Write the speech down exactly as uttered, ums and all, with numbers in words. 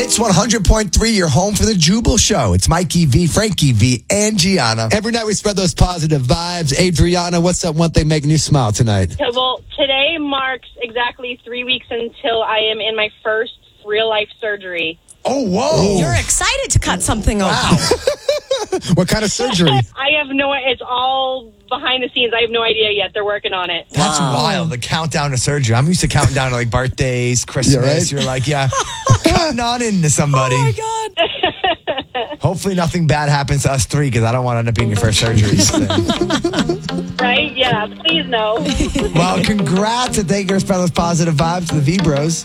Hits one hundred point three, your home for the Jubal Show. It's Mikey V, Frankie V, and Gianna. Every night we spread those positive vibes. Adriana, what's that one thing making you smile tonight? So, well, today marks exactly three weeks until I am in my first real-life surgery. Oh, whoa. You're excited to cut something open. Wow. What kind of surgery? I have no, it's all behind the scenes. I have no idea yet. They're working on it. That's Wow. wild. The countdown to surgery. I'm used to counting down to like birthdays, Christmas. Yeah, right? You're like, yeah, cutting on into somebody. Oh, my God. Hopefully nothing bad happens to us three because I don't want to end up being your first surgery. Right? Yeah, please no. Well, congrats and thank you for spreading those positive vibes to the V-Bros.